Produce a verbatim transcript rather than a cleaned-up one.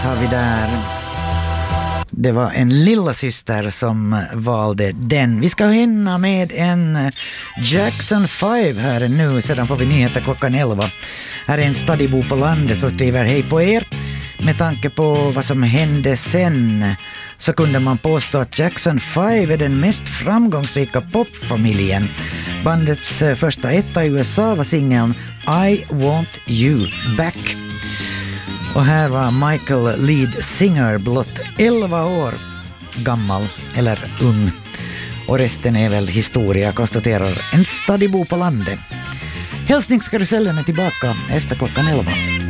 har vi där. Det var en lilla syster som valde den. Vi ska hinna med en Jackson five här nu. Sedan får vi nyheter klockan elva. Här är en stadibo på landet som skriver hej på er. Med tanke på vad som hände sen så kunde man påstå att Jackson five är den mest framgångsrika popfamiljen. Bandets första etta i U S A var singeln I Want You Back. Och här var Michael lead singer blott elva år gammal eller ung. Och resten är väl historia, konstaterar en stadibo på landet. Hälsningskarusellen är tillbaka efter klockan elva.